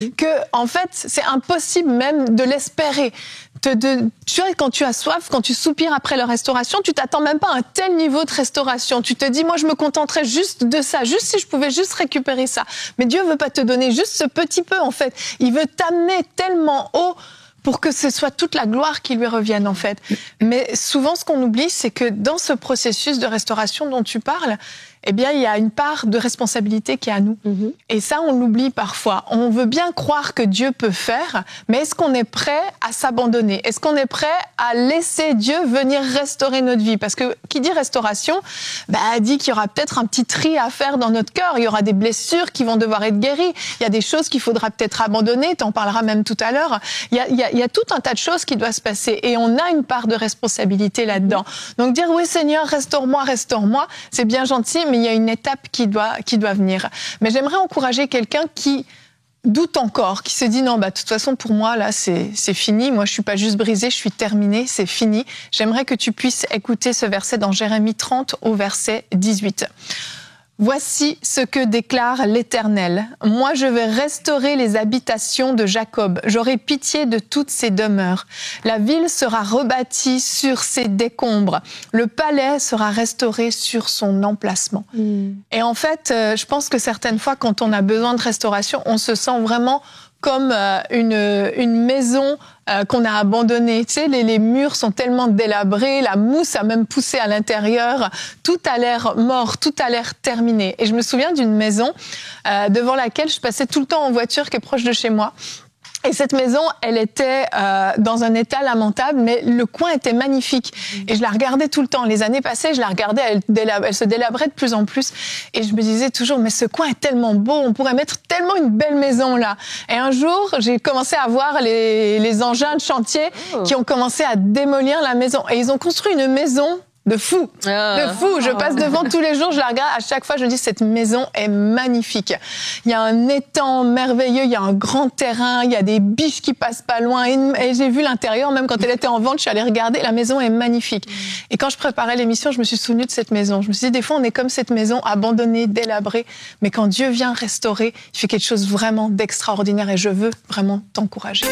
Que, en fait, c'est impossible même de l'espérer. Tu vois, quand tu as soif, quand tu soupires après la restauration, tu t'attends même pas à un tel niveau de restauration. Tu te dis, moi, je me contenterais juste de ça, juste si je pouvais juste récupérer ça. Mais Dieu veut pas te donner juste ce petit peu, en fait. Il veut t'amener tellement haut pour que ce soit toute la gloire qui lui revienne, en fait. Mais souvent, ce qu'on oublie, c'est que dans ce processus de restauration dont tu parles, eh bien, il y a une part de responsabilité qui est à nous. Et ça, on l'oublie parfois. On veut bien croire que Dieu peut faire, mais est-ce qu'on est prêt à s'abandonner? Est-ce qu'on est prêt à laisser Dieu venir restaurer notre vie? Parce que qui dit restauration, dit qu'il y aura peut-être un petit tri à faire dans notre cœur. Il y aura des blessures qui vont devoir être guéries. Il y a des choses qu'il faudra peut-être abandonner. Tu en parleras même tout à l'heure. Il y a tout un tas de choses qui doivent se passer. Et on a une part de responsabilité là-dedans. Donc dire, oui Seigneur, restaure-moi, c'est bien gentil, mais il y a une étape qui doit venir. Mais j'aimerais encourager quelqu'un qui doute encore, qui se dit non, de toute façon pour moi là c'est fini, moi je suis pas juste brisée, je suis terminée, c'est fini. J'aimerais que tu puisses écouter ce verset dans Jérémie 30 au verset 18. Voici ce que déclare l'Éternel. Moi, je vais restaurer les habitations de Jacob. J'aurai pitié de toutes ses demeures. La ville sera rebâtie sur ses décombres. Le palais sera restauré sur son emplacement. Et en fait, je pense que certaines fois, quand on a besoin de restauration, on se sent vraiment comme une maison qu'on a abandonnée. Tu sais, les murs sont tellement délabrés, la mousse a même poussé à l'intérieur, tout a l'air mort, tout a l'air terminé. Et je me souviens d'une maison devant laquelle je passais tout le temps en voiture, qui est proche de chez moi. Et cette maison, elle était dans un état lamentable, mais le coin était magnifique. Et je la regardais tout le temps. Les années passées, je la regardais, elle se délabrait de plus en plus. Et je me disais toujours, mais ce coin est tellement beau, on pourrait mettre tellement une belle maison là. Et un jour, j'ai commencé à voir les engins de chantier qui ont commencé à démolir la maison. Et ils ont construit une maison de fou. Je passe devant tous les jours, je la regarde, à chaque fois je dis cette maison est magnifique. Il y a un étang merveilleux, il y a un grand terrain, il y a des biches qui passent pas loin et j'ai vu l'intérieur, même quand elle était en vente, je suis allée regarder, la maison est magnifique. Et quand je préparais l'émission, je me suis souvenue de cette maison. Je me suis dit, des fois on est comme cette maison, abandonnée, délabrée, mais quand Dieu vient restaurer, il fait quelque chose vraiment d'extraordinaire et je veux vraiment t'encourager.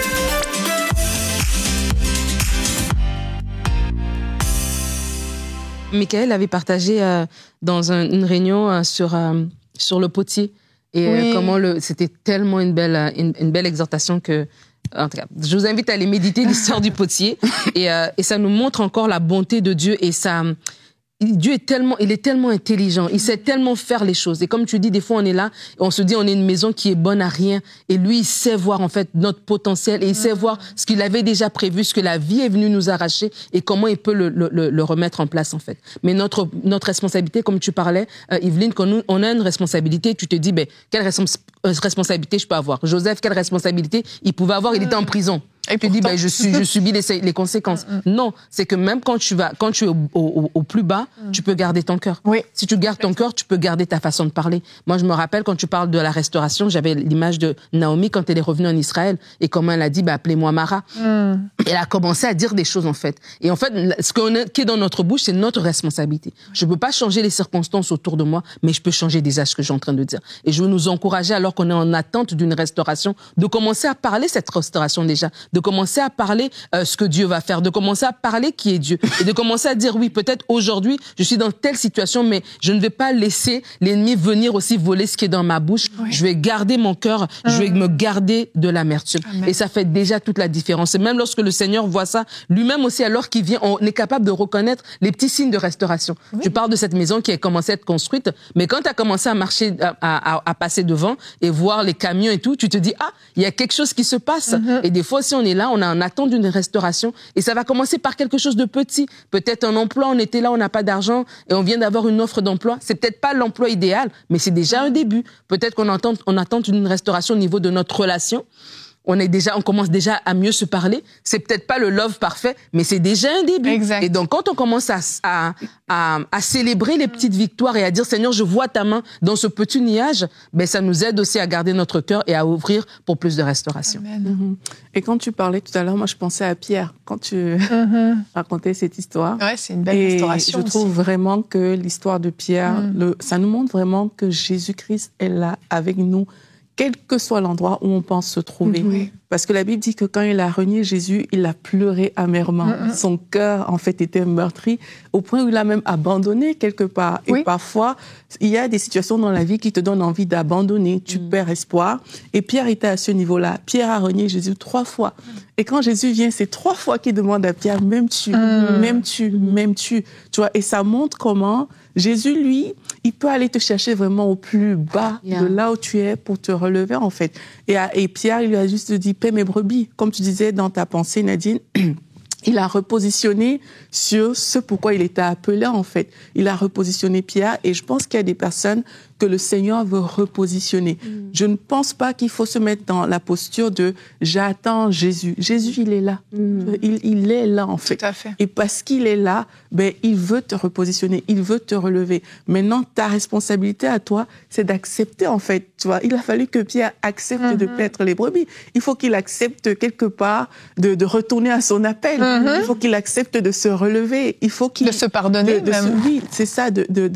Michael avait partagé dans une réunion sur le potier et comment c'était tellement une belle exhortation que, en tout cas, je vous invite à aller méditer l'histoire du potier et ça nous montre encore la bonté de Dieu et ça. Dieu est tellement intelligent, il sait tellement faire les choses. Et comme tu dis, des fois on est là, on se dit on est une maison qui est bonne à rien. Et lui, il sait voir en fait notre potentiel et il sait voir ce qu'il avait déjà prévu, ce que la vie est venue nous arracher et comment il peut le remettre en place en fait. Mais notre responsabilité, comme tu parlais, Yveline, quand on a une responsabilité, tu te dis, quelle responsabilité je peux avoir? Joseph, quelle responsabilité il pouvait avoir? Il était en prison. Et tu dis, je subis les conséquences. Non, c'est que même quand tu es au plus bas, tu peux garder ton cœur. Oui. Si tu gardes ton cœur, tu peux garder ta façon de parler. Moi, je me rappelle quand tu parles de la restauration, j'avais l'image de Naomi quand elle est revenue en Israël et comment elle a dit, appelez-moi Mara. Elle a commencé à dire des choses, en fait. Et en fait, qui est dans notre bouche, c'est notre responsabilité. Je peux pas changer les circonstances autour de moi, mais je peux changer déjà ce que je suis en train de dire. Et je veux nous encourager, alors qu'on est en attente d'une restauration, de commencer à parler cette restauration déjà, de commencer à parler ce que Dieu va faire, de commencer à parler qui est Dieu et de commencer à dire oui, peut-être aujourd'hui, je suis dans telle situation, mais je ne vais pas laisser l'ennemi venir aussi voler ce qui est dans ma bouche. Oui. Je vais garder mon cœur, je vais me garder de l'amertume. Amen. Et ça fait déjà toute la différence. Et même lorsque le Seigneur voit ça, lui-même aussi, alors qu'il vient, on est capable de reconnaître les petits signes de restauration. Oui. Tu parles de cette maison qui a commencé à être construite, mais quand tu as commencé à marcher, à passer devant et voir les camions et tout, tu te dis, il y a quelque chose qui se passe. Et des fois aussi, on est là, on a en attente d'une restauration et ça va commencer par quelque chose de petit. Peut-être un emploi, on était là, on n'a pas d'argent et on vient d'avoir une offre d'emploi. C'est peut-être pas l'emploi idéal, mais c'est déjà un début. Peut-être qu'on attend une restauration au niveau de notre relation. On commence déjà à mieux se parler. C'est peut-être pas le love parfait, mais c'est déjà un début. Exact. Et donc, quand on commence à célébrer les petites victoires et à dire, Seigneur, je vois ta main dans ce petit nuage, ça nous aide aussi à garder notre cœur et à ouvrir pour plus de restauration. Et quand tu parlais tout à l'heure, moi, je pensais à Pierre, quand tu racontais cette histoire. Ouais, c'est une belle restauration. Je trouve vraiment que l'histoire de Pierre, ça nous montre vraiment que Jésus-Christ est là avec nous, quel que soit l'endroit où on pense se trouver. Parce que la Bible dit que quand il a renié Jésus, il a pleuré amèrement. Son cœur, en fait, était meurtri au point où il a même abandonné quelque part. Et parfois, il y a des situations dans la vie qui te donnent envie d'abandonner. Tu perds espoir. Et Pierre était à ce niveau-là. Pierre a renié Jésus 3 fois. Et quand Jésus vient, c'est 3 fois qu'il demande à Pierre, m'aimes-tu, m'aimes-tu, m'aimes-tu. Tu vois, et ça montre comment Jésus, lui, il peut aller te chercher vraiment au plus bas de là où tu es pour te relever, en fait. Et Pierre, il lui a juste dit, paie mes brebis. Comme tu disais dans ta pensée, Nadine, il a repositionné sur ce pourquoi il était appelé, en fait. Il a repositionné Pierre, et je pense qu'il y a des personnes que le Seigneur veut repositionner. Je ne pense pas qu'il faut se mettre dans la posture de « j'attends Jésus ». Jésus, il est là. Il est là, en fait. Tout à fait. Et parce qu'il est là, ben, il veut te repositionner, il veut te relever. Maintenant, ta responsabilité à toi, c'est d'accepter, en fait. Tu vois, il a fallu que Pierre accepte de paître les brebis. Il faut qu'il accepte quelque part de retourner à son appel. Il faut qu'il accepte de se relever. Il faut qu'il... De se pardonner, même. Oui, c'est ça,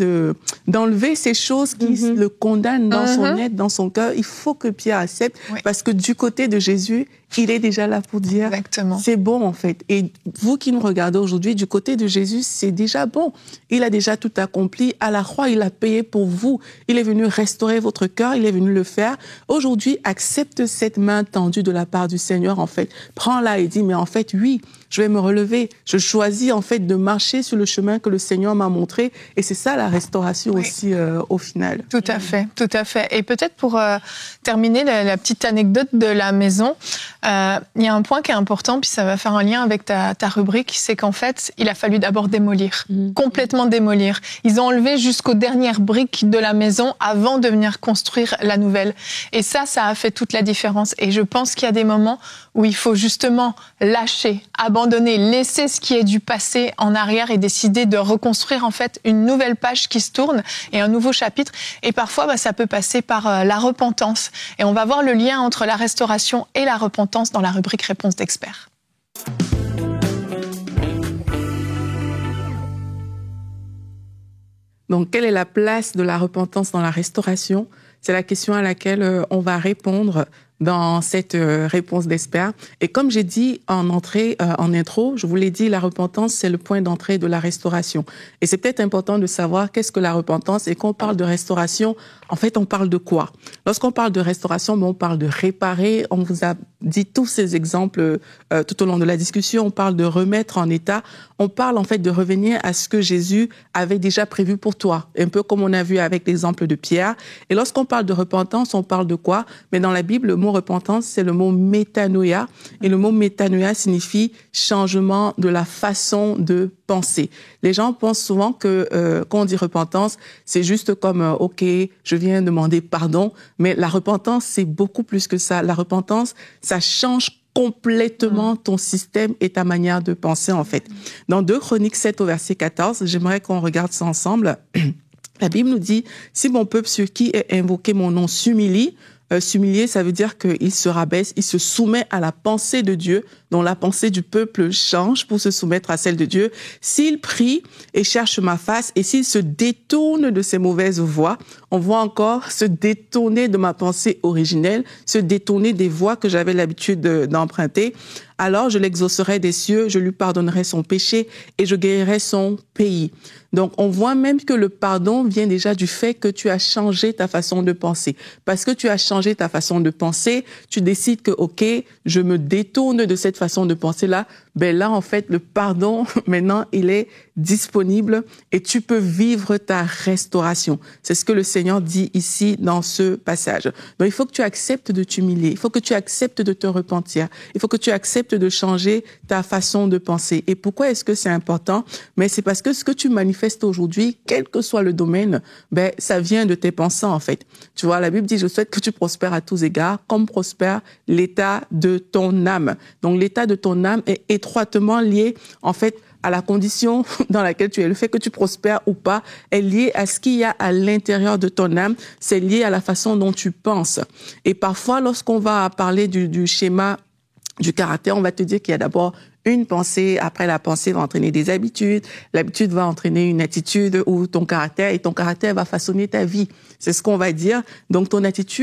d'enlever ces choses qui le condamnent dans son être, dans son cœur. Il faut que Pierre accepte, parce que du côté de Jésus, il est déjà là pour dire, c'est bon, en fait. Et vous qui nous regardez aujourd'hui, du côté de Jésus, c'est déjà bon. Il a déjà tout accompli. À la croix, il a payé pour vous. Il est venu restaurer votre cœur. Il est venu le faire. Aujourd'hui, accepte cette main tendue de la part du Seigneur, en fait. Prends-la et dis, mais en fait, oui, je vais me relever. Je choisis, en fait, de marcher sur le chemin que le Seigneur m'a montré. Et c'est ça, la restauration aussi, au final. Tout à fait, tout à fait. Et peut-être pour terminer la petite anecdote de la maison, il y a un point qui est important, puis ça va faire un lien avec ta rubrique, c'est qu'en fait, il a fallu d'abord démolir, complètement démolir. Ils ont enlevé jusqu'aux dernières briques de la maison avant de venir construire la nouvelle. Et ça a fait toute la différence. Et je pense qu'il y a des moments où il faut justement lâcher, abandonner, laisser ce qui est du passé en arrière et décider de reconstruire en fait une nouvelle page qui se tourne et un nouveau chapitre. Et parfois, ça peut passer par la repentance. Et on va voir le lien entre la restauration et la repentance dans la rubrique Réponse d'experts. Donc, quelle est la place de la repentance dans la restauration ? C'est la question à laquelle on va répondre dans cette réponse d'expert. Et comme j'ai dit en intro, je vous l'ai dit, la repentance, c'est le point d'entrée de la restauration. Et c'est peut-être important de savoir qu'est-ce que la repentance. Et quand on parle de restauration, en fait, on parle de quoi ? Lorsqu'on parle de restauration, on parle de réparer. On vous a dit tous ces exemples tout au long de la discussion. On parle de remettre en état. On parle en fait de revenir à ce que Jésus avait déjà prévu pour toi. Un peu comme on a vu avec l'exemple de Pierre. Et lorsqu'on parle de repentance, on parle de quoi ? Mais dans la Bible, le mot repentance, c'est le mot métanoïa. Et le mot métanoïa signifie changement de la façon de penser. Les gens pensent souvent que quand on dit repentance, c'est juste comme OK, je viens demander pardon. Mais la repentance, c'est beaucoup plus que ça. La repentance, ça change complètement ton système et ta manière de penser, en fait. Dans 2 Chroniques 7 au verset 14, j'aimerais qu'on regarde ça ensemble. La Bible nous dit, si mon peuple sur qui est invoqué mon nom s'humilie, s'humilier, ça veut dire qu'il se rabaisse, il se soumet à la pensée de Dieu, dont la pensée du peuple change pour se soumettre à celle de Dieu. S'il prie et cherche ma face, et s'il se détourne de ses mauvaises voies, on voit encore se détourner de ma pensée originelle, se détourner des voies que j'avais l'habitude d'emprunter, alors je l'exaucerai des cieux, je lui pardonnerai son péché et je guérirai son pays. Donc, on voit même que le pardon vient déjà du fait que tu as changé ta façon de penser. Parce que tu as changé ta façon de penser, tu décides que, OK, je me détourne de cette façon de penser-là. Ben là, en fait, le pardon, maintenant, il est disponible et tu peux vivre ta restauration. C'est ce que le Seigneur dit ici dans ce passage. Donc, il faut que tu acceptes de t'humilier. Il faut que tu acceptes de te repentir. Il faut que tu acceptes de changer ta façon de penser. Et pourquoi est-ce que c'est important? Mais c'est parce que ce que tu manifestes aujourd'hui, quel que soit le domaine, ben, ça vient de tes pensées, en fait. Tu vois, la Bible dit, je souhaite que tu prospères à tous égards, comme prospère l'état de ton âme. Donc, l'état de ton âme est étroitement lié, en fait, à la condition dans laquelle tu es. Le fait que tu prospères ou pas est lié à ce qu'il y a à l'intérieur de ton âme. C'est lié à la façon dont tu penses. Et parfois, lorsqu'on va parler du schéma du caractère, on va te dire qu'il y a d'abord une pensée, après la pensée va entraîner des habitudes, l'habitude va entraîner une attitude ou ton caractère, et ton caractère va façonner ta vie. C'est ce qu'on va dire. Donc, ton attitude,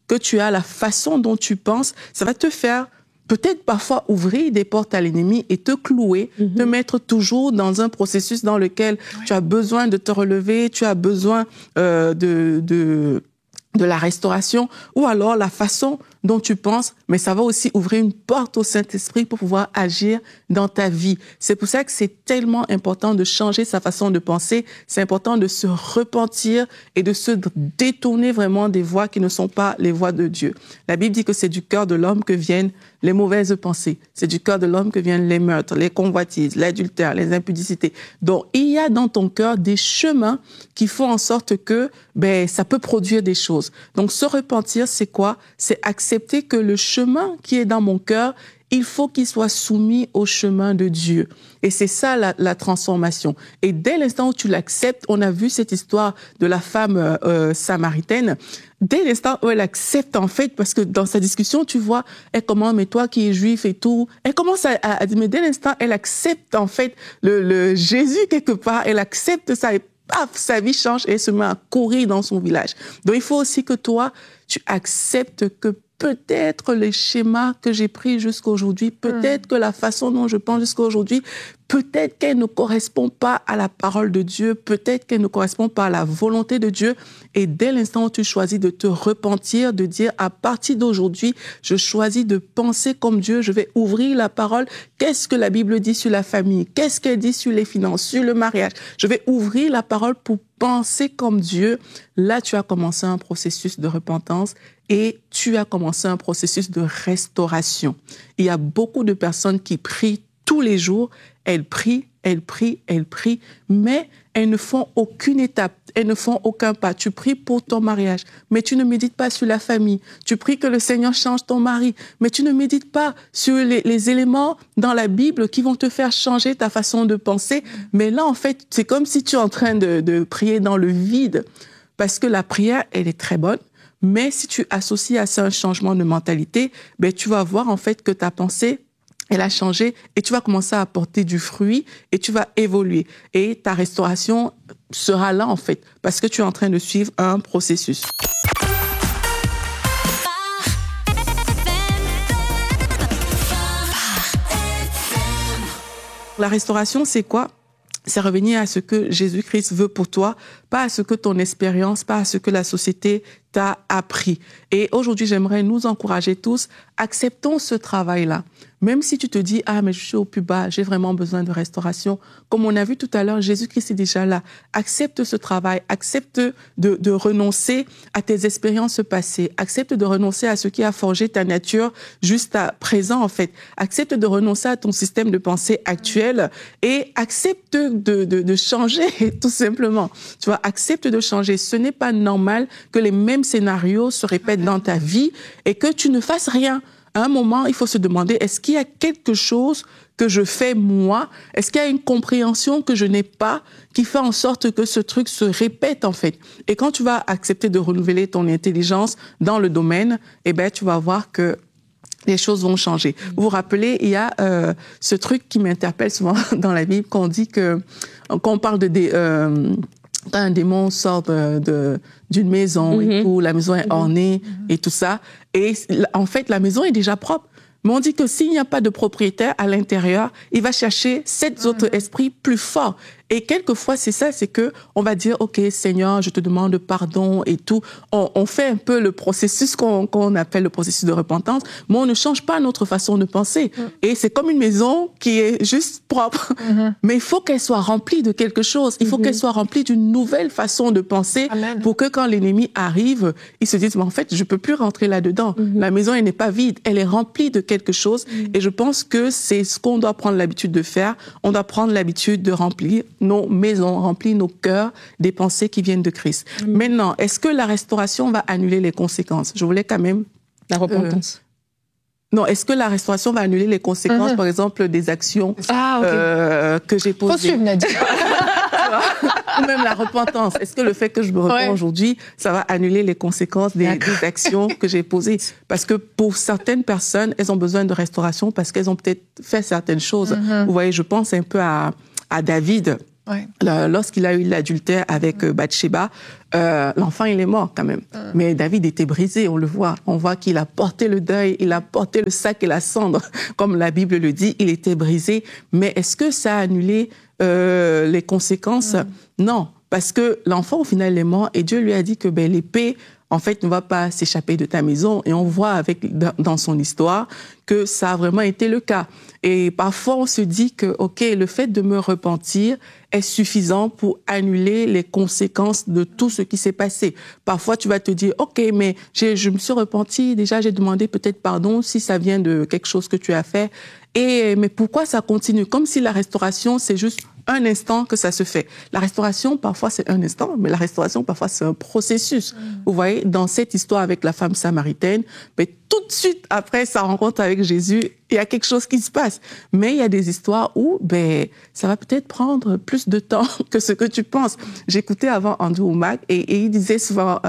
que tu as, la façon dont tu penses, ça va te faire peut-être parfois ouvrir des portes à l'ennemi et te clouer, te mettre toujours dans un processus dans lequel tu as besoin de te relever, tu as besoin de la restauration, ou alors la façon dont tu penses, mais ça va aussi ouvrir une porte au Saint-Esprit pour pouvoir agir dans ta vie. C'est pour ça que c'est tellement important de changer sa façon de penser, c'est important de se repentir et de se détourner vraiment des voies qui ne sont pas les voies de Dieu. La Bible dit que c'est du cœur de l'homme que viennent les mauvaises pensées, c'est du cœur de l'homme que viennent les meurtres, les convoitises, l'adultère, les impudicités. Donc, il y a dans ton cœur des chemins qui font en sorte que ça peut produire des choses. Donc, se repentir, c'est quoi? C'est accepter que le chemin qui est dans mon cœur, il faut qu'il soit soumis au chemin de Dieu. Et c'est ça la transformation. Et dès l'instant où tu l'acceptes, on a vu cette histoire de la femme samaritaine, dès l'instant où elle accepte en fait, parce que dans sa discussion, tu vois, elle commence, mais toi qui es juif et tout, elle commence à dire, mais dès l'instant, elle accepte en fait le Jésus quelque part, elle accepte ça et paf, sa vie change et elle se met à courir dans son village. Donc il faut aussi que toi, tu acceptes que peut-être les schémas que j'ai pris jusqu'à aujourd'hui, peut-être que la façon dont je pense jusqu'à aujourd'hui, peut-être qu'elle ne correspond pas à la parole de Dieu, peut-être qu'elle ne correspond pas à la volonté de Dieu. Et dès l'instant où tu choisis de te repentir, de dire à partir d'aujourd'hui, je choisis de penser comme Dieu, je vais ouvrir la parole. Qu'est-ce que la Bible dit sur la famille? Qu'est-ce qu'elle dit sur les finances, sur le mariage? Je vais ouvrir la parole pour penser comme Dieu. Là, tu as commencé un processus de repentance et tu as commencé un processus de restauration. Il y a beaucoup de personnes qui prient tous les jours, elles prient, mais elles ne font aucune étape, elles ne font aucun pas. Tu pries pour ton mariage, mais tu ne médites pas sur la famille. Tu pries que le Seigneur change ton mari, mais tu ne médites pas sur les éléments dans la Bible qui vont te faire changer ta façon de penser. Mais là, en fait, c'est comme si tu es en train de prier dans le vide, parce que la prière, elle est très bonne. Mais si tu associes à ça un changement de mentalité, tu vas voir en fait que ta pensée, elle a changé et tu vas commencer à apporter du fruit et tu vas évoluer. Et ta restauration sera là en fait parce que tu es en train de suivre un processus. La restauration, c'est quoi? C'est revenir à ce que Jésus-Christ veut pour toi, pas à ce que ton expérience, pas à ce que la société t'a appris. Et aujourd'hui, j'aimerais nous encourager tous, acceptons ce travail-là. Même si tu te dis, ah, mais je suis au plus bas, j'ai vraiment besoin de restauration. Comme on a vu tout à l'heure, Jésus-Christ est déjà là. Accepte ce travail, accepte de renoncer à tes expériences passées, accepte de renoncer à ce qui a forgé ta nature juste à présent, en fait. Accepte de renoncer à ton système de pensée actuel et accepte de changer, tout simplement. Tu vois, accepte de changer. Ce n'est pas normal que les mêmes scénarios se répètent dans ta vie et que tu ne fasses rien. À un moment, il faut se demander, est-ce qu'il y a quelque chose que je fais moi? Est-ce qu'il y a une compréhension que je n'ai pas qui fait en sorte que ce truc se répète, en fait? Et quand tu vas accepter de renouveler ton intelligence dans le domaine, tu vas voir que les choses vont changer. Vous vous rappelez, il y a ce truc qui m'interpelle souvent dans la Bible, quand on parle quand un démon sort d'une maison et tout, la maison est ornée et tout ça. Et en fait, la maison est déjà propre. Mais on dit que s'il n'y a pas de propriétaire à l'intérieur, il va chercher 7 autres esprits plus forts. Et quelquefois, c'est ça, c'est que on va dire, OK, Seigneur, je te demande pardon et tout. On fait un peu le processus qu'on appelle le processus de repentance, mais on ne change pas notre façon de penser. Et c'est comme une maison qui est juste propre. Mais il faut qu'elle soit remplie de quelque chose. Il faut qu'elle soit remplie d'une nouvelle façon de penser. Amen. Pour que quand l'ennemi arrive, il se dise, mais en fait, je peux plus rentrer là-dedans. La maison, elle n'est pas vide. Elle est remplie de quelque chose. Et je pense que c'est ce qu'on doit prendre l'habitude de faire. On doit prendre l'habitude de remplir nos maisons, remplir nos cœurs des pensées qui viennent de Christ. Maintenant, est-ce que la restauration va annuler les conséquences? Je voulais quand même... La repentance. Non, est-ce que la restauration va annuler les conséquences, par exemple, des actions que j'ai posées? Faut suivre, Nadia. Ou même la repentance. Est-ce que le fait que je me repens aujourd'hui, ça va annuler les conséquences des actions que j'ai posées? Parce que pour certaines personnes, elles ont besoin de restauration parce qu'elles ont peut-être fait certaines choses. Vous voyez, je pense un peu à David. Ouais. Lorsqu'il a eu l'adultère avec Bathsheba, l'enfant, il est mort quand même. Mais David était brisé, on le voit. On voit qu'il a porté le deuil, il a porté le sac et la cendre. Comme la Bible le dit, il était brisé. Mais est-ce que ça a annulé les conséquences? Non, parce que l'enfant, au final, il est mort et Dieu lui a dit que l'épée, en fait, ne va pas s'échapper de ta maison. Et on voit dans son histoire que ça a vraiment été le cas. Et parfois, on se dit que, OK, le fait de me repentir est suffisant pour annuler les conséquences de tout ce qui s'est passé. Parfois, tu vas te dire, OK, mais je me suis repenti, déjà, j'ai demandé peut-être pardon si ça vient de quelque chose que tu as fait. Mais pourquoi ça continue? Comme si la restauration, c'est juste un instant que ça se fait. La restauration, parfois, c'est un instant, mais la restauration, parfois, c'est un processus. Vous voyez, dans cette histoire avec la femme samaritaine, tout de suite après sa rencontre avec Jésus, il y a quelque chose qui se passe. Mais il y a des histoires où ça va peut-être prendre plus de temps que ce que tu penses. J'écoutais avant Andrew Wommack et il disait souvent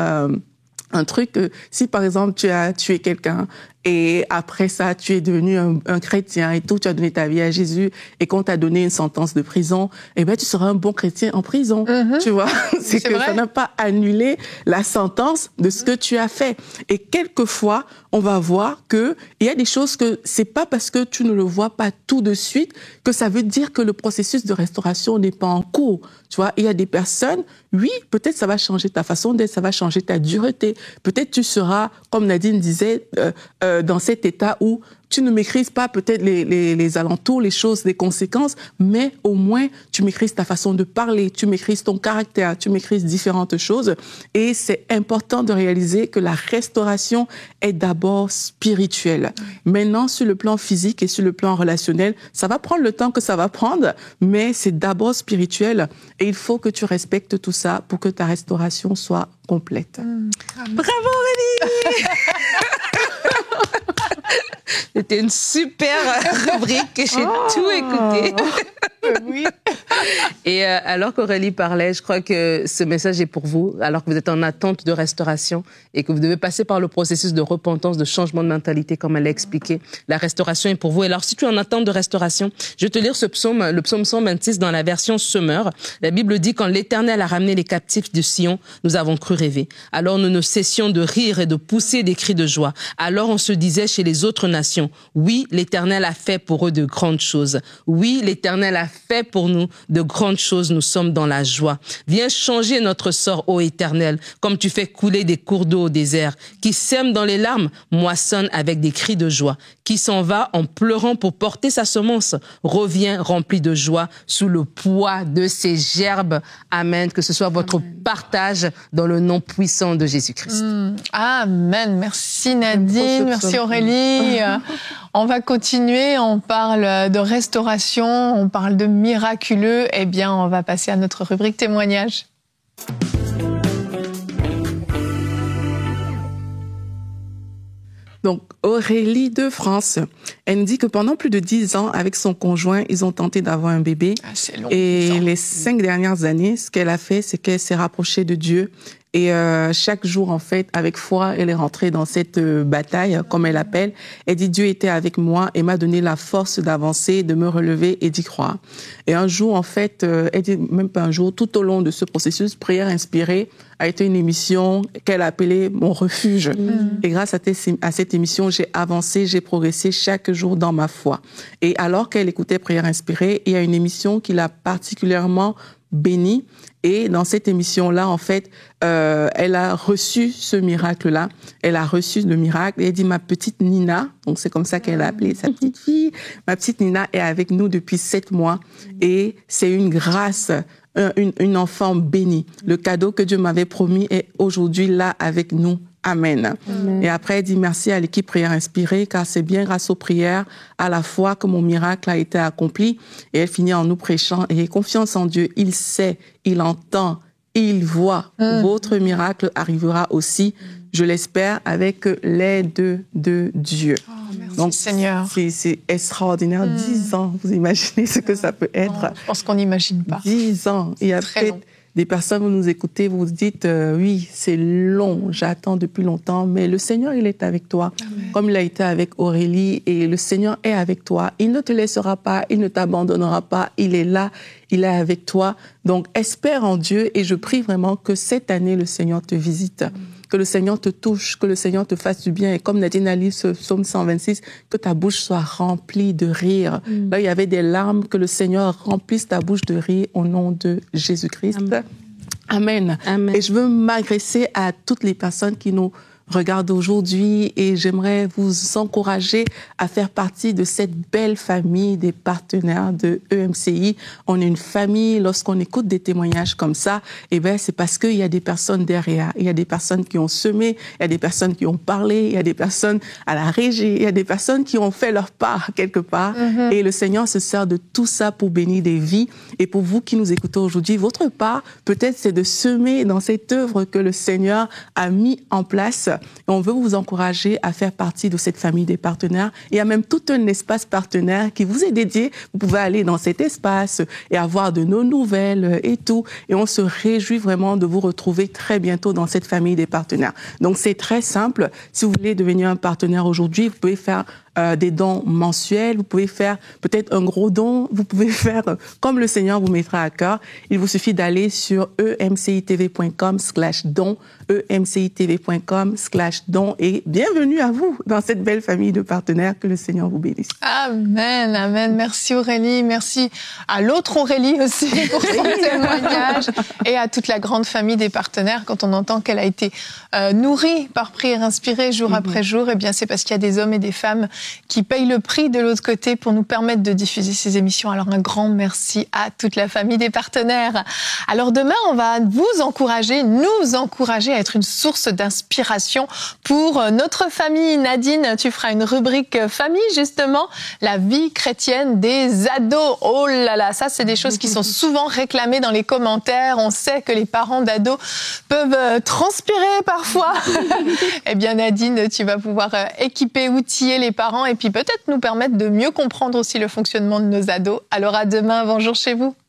un truc, si par exemple tu as tué quelqu'un et après ça tu es devenu un chrétien et tout, tu as donné ta vie à Jésus et qu'on t'a donné une sentence de prison, tu seras un bon chrétien en prison, tu vois. C'est que vrai. Ça n'a pas annulé la sentence de ce que tu as fait. Et quelquefois, on va voir que il y a des choses que c'est pas parce que tu ne le vois pas tout de suite que ça veut dire que le processus de restauration n'est pas en cours. Tu vois, il y a des personnes, oui, peut-être ça va changer ta façon d'être, ça va changer ta dureté. Peut-être tu seras, comme Nadine disait, dans cet état où tu ne maîtrises pas peut-être les alentours, les choses, les conséquences, mais au moins tu maîtrises ta façon de parler, tu maîtrises ton caractère, tu maîtrises différentes choses. Et c'est important de réaliser que la restauration est d'abord spirituelle. Maintenant, sur le plan physique et sur le plan relationnel, ça va prendre le temps que ça va prendre, mais c'est d'abord spirituel. Et il faut que tu respectes tout ça pour que ta restauration soit complète. Bravo Aurélie. C'était une super rubrique, j'ai tout écouté. Oui. Et alors qu'Aurélie parlait, je crois que ce message est pour vous, alors que vous êtes en attente de restauration et que vous devez passer par le processus de repentance, de changement de mentalité, comme elle l'a expliqué. La restauration est pour vous. Et alors, si tu es en attente de restauration, je vais te lire ce psaume, le psaume 126 dans la version Semeur. La Bible dit, quand l'Éternel a ramené les captifs de Sion, nous avons cru rêver. Alors nous ne cessions de rire et de pousser des cris de joie. Alors on se disait chez les autres nations, oui, l'Éternel a fait pour eux de grandes choses. Oui, l'Éternel a fait pour nous de grandes choses, nous sommes dans la joie. Viens changer notre sort, ô Éternel, comme tu fais couler des cours d'eau au désert. Qui sème dans les larmes, moissonne avec des cris de joie. Qui s'en va en pleurant pour porter sa semence, revient rempli de joie sous le poids de ses gerbes. Amen. Que ce soit votre partage dans le nom puissant de Jésus-Christ. Amen. Merci Nadine, merci Aurélie. On va continuer, on parle de restauration, on parle de miraculeux. Eh bien, on va passer à notre rubrique témoignage. Donc, Aurélie de France, elle dit que pendant plus de 10 ans, avec son conjoint, ils ont tenté d'avoir un bébé. C'est long, et les 5 dernières années, ce qu'elle a fait, c'est qu'elle s'est rapprochée de Dieu. Et chaque jour, en fait, avec foi, elle est rentrée dans cette bataille, comme elle l'appelle. Elle dit, Dieu était avec moi et m'a donné la force d'avancer, de me relever et d'y croire. Et un jour, en fait, elle dit, même pas un jour, tout au long de ce processus, Prière Inspirée a été une émission qu'elle a appelée Mon Refuge. Et grâce à cette émission, j'ai avancé, j'ai progressé chaque jour dans ma foi. Et alors qu'elle écoutait Prière Inspirée, il y a une émission qui l'a particulièrement bénie. Et dans cette émission-là, en fait, elle a reçu ce miracle-là. Elle a reçu le miracle. Et elle dit, ma petite Nina, donc c'est comme ça qu'elle a appelé sa petite fille, ma petite Nina est avec nous depuis 7 mois. Et c'est une grâce, une enfant bénie. Le cadeau que Dieu m'avait promis est aujourd'hui là avec nous. Amen. Et après, elle dit merci à l'équipe Prière Inspirée, car c'est bien grâce aux prières, à la foi, que mon miracle a été accompli. Et elle finit en nous prêchant, ayez confiance en Dieu, il sait, il entend, il voit. Votre miracle arrivera aussi, je l'espère, avec l'aide de Dieu. Merci, donc, Seigneur. C'est extraordinaire. 10 ans, vous imaginez ce que ça peut être. Je pense qu'on n'imagine pas. 10 ans. Il y a peut-être Des personnes, vous nous écoutez, vous vous dites, oui, c'est long, j'attends depuis longtemps, mais le Seigneur, il est avec toi, Amen. Comme il a été avec Aurélie, et le Seigneur est avec toi. Il ne te laissera pas, il ne t'abandonnera pas, il est là, il est avec toi. Donc, espère en Dieu, et je prie vraiment que cette année, le Seigneur te visite. Que le Seigneur te touche, que le Seigneur te fasse du bien. Et comme Nadine a lu ce psaume 126, que ta bouche soit remplie de rire. Là, il y avait des larmes, que le Seigneur remplisse ta bouche de rire au nom de Jésus-Christ. Amen. Amen. Et je veux m'adresser à toutes les personnes qui nous regardent aujourd'hui et j'aimerais vous encourager à faire partie de cette belle famille des partenaires de EMCI. On est une famille, lorsqu'on écoute des témoignages comme ça, eh ben, c'est parce qu'il y a des personnes derrière. Il y a des personnes qui ont semé, il y a des personnes qui ont parlé, il y a des personnes à la régie, il y a des personnes qui ont fait leur part quelque part. Et le Seigneur se sert de tout ça pour bénir des vies. Et pour vous qui nous écoutez aujourd'hui, votre part, peut-être c'est de semer dans cette œuvre que le Seigneur a mis en place. Et on veut vous encourager à faire partie de cette famille des partenaires. Il y a même tout un espace partenaire qui vous est dédié. Vous pouvez aller dans cet espace et avoir de nos nouvelles et tout. Et on se réjouit vraiment de vous retrouver très bientôt dans cette famille des partenaires. Donc c'est très simple. Si vous voulez devenir un partenaire aujourd'hui, vous pouvez faire des dons mensuels, vous pouvez faire peut-être un gros don, vous pouvez faire comme le Seigneur vous mettra à cœur. Il vous suffit d'aller sur emcitv.com/don, emcitv.com/don et bienvenue à vous dans cette belle famille de partenaires. Que le Seigneur vous bénisse. Amen, amen. Merci Aurélie, merci à l'autre Aurélie aussi pour son témoignage et à toute la grande famille des partenaires. Quand on entend qu'elle a été nourrie par prière inspirée jour après jour, eh bien c'est parce qu'il y a des hommes et des femmes qui payent le prix de l'autre côté pour nous permettre de diffuser ces émissions. Alors un grand merci à toute la famille des partenaires. Alors demain, on va nous encourager à être une source d'inspiration pour notre famille. Nadine, tu feras une rubrique famille, justement, la vie chrétienne des ados. Oh là là, ça c'est des choses qui sont souvent réclamées dans les commentaires. On sait que les parents d'ados peuvent transpirer parfois. Eh bien Nadine, tu vas pouvoir équiper, outiller les parents et puis peut-être nous permettre de mieux comprendre aussi le fonctionnement de nos ados. Alors à demain, bonjour chez vous.